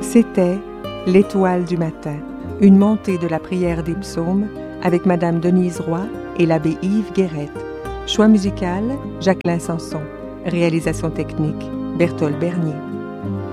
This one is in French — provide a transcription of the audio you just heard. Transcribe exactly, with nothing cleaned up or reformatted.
C'était L'étoile du matin, une montée de la prière des psaumes avec Madame Denise Roy et l'abbé Yves Guérette. Choix musical, Jacqueline Sanson. Réalisation technique, Berthold Bernier.